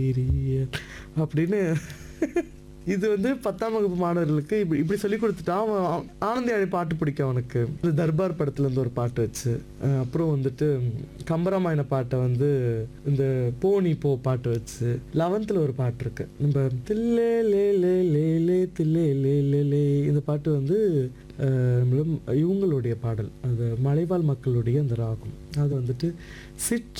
அப்படின்னு இது வந்து 10ஆம் வகுப்பு மாணவர்களுக்கு இப்படி இப்படி சொல்லி கொடுத்துட்டா அவன் ஆனந்தி அழி பாட்டு பிடிக்கும் அவனுக்கு. இந்த தர்பார் படத்துல இருந்து ஒரு பாட்டு வச்சு அப்புறம் வந்துட்டு கம்பராமாயண பாட்டை வந்து இந்த போனி போ பாட்டு வச்சு 11th ஒரு பாட்டு இருக்கு நம்ம தில்லே லே லே லே லே தில்லே லே லே லே. இந்த பாட்டு வந்து இவங்களுடைய பாடல், அது மலைவாழ் மக்களுடைய அந்த ராகம். அது வந்துட்டு